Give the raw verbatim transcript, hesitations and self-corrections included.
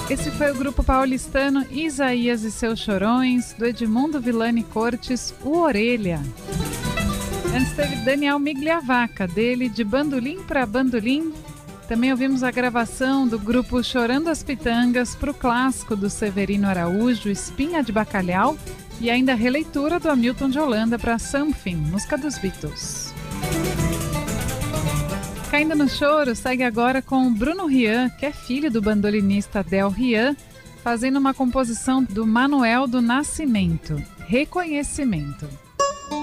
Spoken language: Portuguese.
Esse foi o grupo paulistano Isaías e seus Chorões, do Edmundo Villani Cortes, o Orelha. Antes teve Daniel Migliavaca, dele De Bandolim pra Bandolim. Também ouvimos a gravação do grupo Chorando as Pitangas para o clássico do Severino Araújo, Espinha de Bacalhau, e ainda a releitura do Hamilton de Holanda para Something, música dos Beatles. Caindo no Choro segue agora com o Bruno Rian, que é filho do bandolinista Del Rian, fazendo uma composição do Manuel do Nascimento, Reconhecimento.